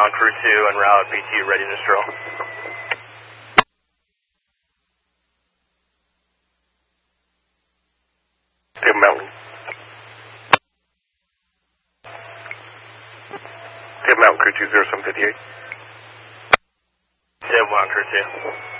Mountain Crew 2 en route, BT readiness drill. Table Mountain. Table Mountain Crew 20758. Table Mountain Crew 2.